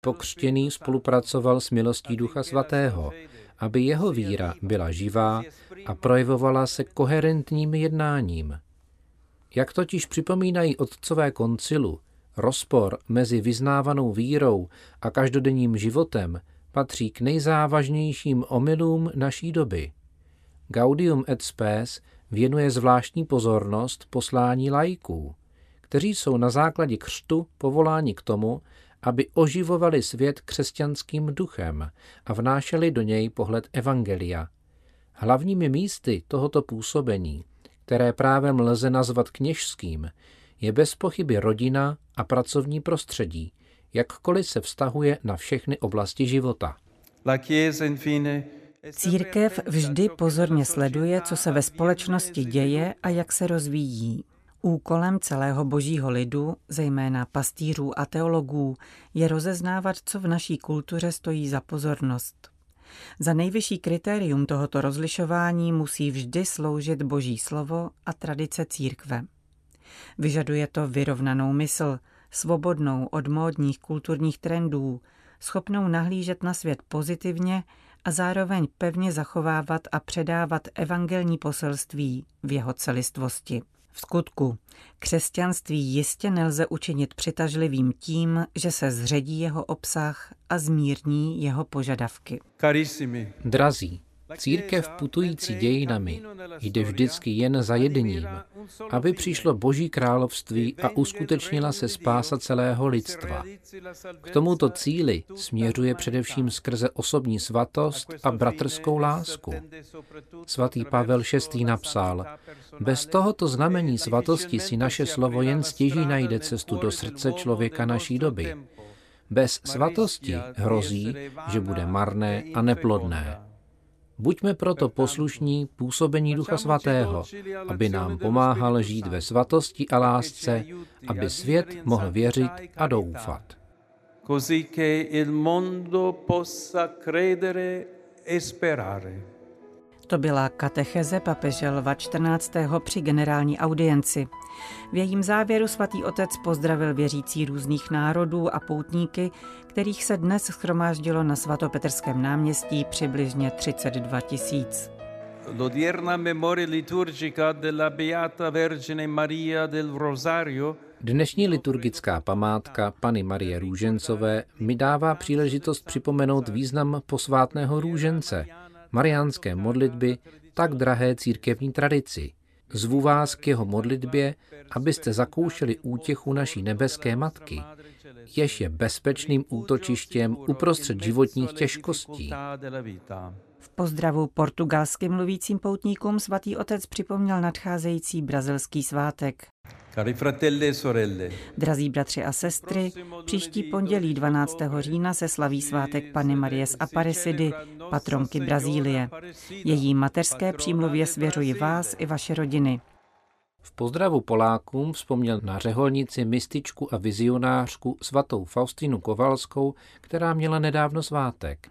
pokřtěný spolupracoval s milostí Ducha Svatého, aby jeho víra byla živá a projevovala se koherentním jednáním. Jak totiž připomínají otcové koncilu, rozpor mezi vyznávanou vírou a každodenním životem patří k nejzávažnějším omylům naší doby. Gaudium et Spes věnuje zvláštní pozornost poslání laiků, kteří jsou na základě křtu povoláni k tomu, aby oživovali svět křesťanským duchem a vnášeli do něj pohled evangelia. Hlavními místy tohoto působení, které právem lze nazvat kněžským, je bez pochyby rodina a pracovní prostředí, jakkoliv se vztahuje na všechny oblasti života. Církev vždy pozorně sleduje, co se ve společnosti děje a jak se rozvíjí. Úkolem celého božího lidu, zejména pastýřů a teologů, je rozeznávat, co v naší kultuře stojí za pozornost. Za nejvyšší kritérium tohoto rozlišování musí vždy sloužit boží slovo a tradice církve. Vyžaduje to vyrovnanou mysl, svobodnou od módních kulturních trendů, schopnou nahlížet na svět pozitivně a zároveň pevně zachovávat a předávat evangelní poselství v jeho celistvosti. V skutku, křesťanství jistě nelze učinit přitažlivým tím, že se zředí jeho obsah a zmírní jeho požadavky. Drazí, církev putující dějinami jde vždycky jen za jedním, aby přišlo Boží království a uskutečnila se spása celého lidstva. K tomuto cíli směřuje především skrze osobní svatost a bratrskou lásku. Svatý Pavel VI. Napsal: bez tohoto znamení svatosti si naše slovo jen stěží najde cestu do srdce člověka naší doby. Bez svatosti hrozí, že bude marné a neplodné. Buďme proto poslušní působení Ducha Svatého, aby nám pomáhal žít ve svatosti a lásce, aby svět mohl věřit a doufat. To byla katecheze papeže Lva XIV. Při generální audienci. V jejím závěru svatý otec pozdravil věřící různých národů a poutníky, kterých se dnes shromáždilo na svatopetrském náměstí přibližně 32 000. L'odierna memoria liturgica della Beata Vergine Maria del Rosario. Dnešní liturgická památka Panny Marie Růžencové mi dává příležitost připomenout význam posvátného růžence, mariánské modlitby, tak drahé církevní tradici. Zvu vás k jeho modlitbě, abyste zakoušeli útěchu naší nebeské matky, jež je bezpečným útočištěm uprostřed životních těžkostí. V pozdravu portugalsky mluvícím poutníkům svatý otec připomněl nadcházející brazilský svátek. Drazí bratři a sestry, příští pondělí 12. října se slaví svátek Panny Marie z Aparecidy, patronky Brazílie. Její mateřské přímluvě svěřuji vás i vaše rodiny. V pozdravu Polákům vzpomněl na řeholnici, mističku a vizionářku svatou Faustinu Kowalskou, která měla nedávno svátek.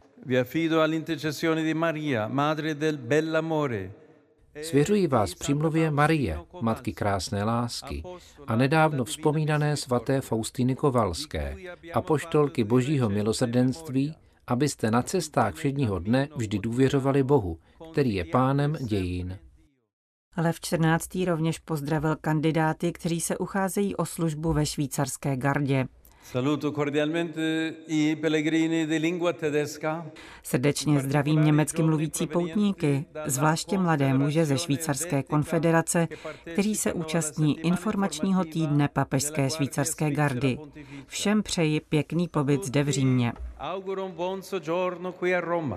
Svěřuji vás přímluvě Marie, matky krásné lásky, a nedávno vzpomínané svaté Faustiny Kowalské, apoštolky Božího milosrdenství, abyste na cestách všedního dne vždy důvěřovali Bohu, který je pánem dějin. Lev XIV. Rovněž pozdravil kandidáty, kteří se ucházejí o službu ve švýcarské gardě. Saluto cordialmente i pellegrini di lingua tedesca. Srdečně zdravím německy mluvící poutníky, zvláště mladé muže ze Švýcarské konfederace, kteří se účastní informačního týdne papežské švýcarské gardy. Všem přeji pěkný pobyt zde v Římě. Auguro un buon soggiorno qui a Roma.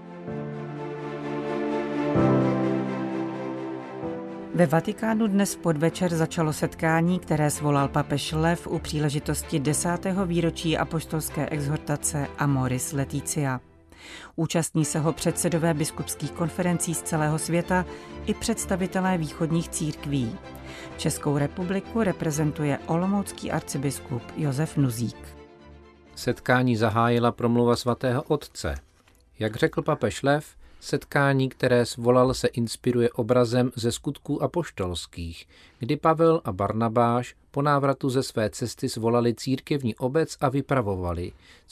Ve Vatikánu dnes v podvečer začalo setkání, které svolal papež Lev u příležitosti 10. výročí apoštolské exhortace Amoris Laetitia. Účastní se ho předsedové biskupských konferencí z celého světa i představitelé východních církví. Českou republiku reprezentuje olomoucký arcibiskup Josef Nuzík. Setkání zahájila promluva svatého otce. Jak řekl papež Lev, setkání, které svolal, se inspiruje obrazem ze skutků apoštolských, kdy Pavel a Barnabáš po návratu ze své cesty svolali církevní obec a vypravovali,